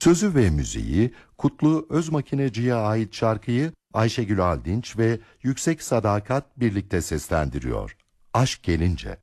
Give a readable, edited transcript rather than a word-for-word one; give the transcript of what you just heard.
Sözü ve müziği Kutlu Özmakineci'ye ait şarkıyı Ayşegül Aldinç ve Yüksek Sadakat birlikte seslendiriyor. Aşk gelince.